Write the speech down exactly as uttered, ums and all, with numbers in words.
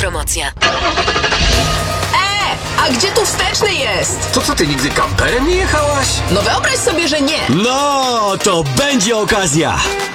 promocja. E, a gdzie tu wsteczny jest? To co, ty nigdy kamperem nie jechałaś? No wyobraź sobie, że nie. No, to będzie okazja.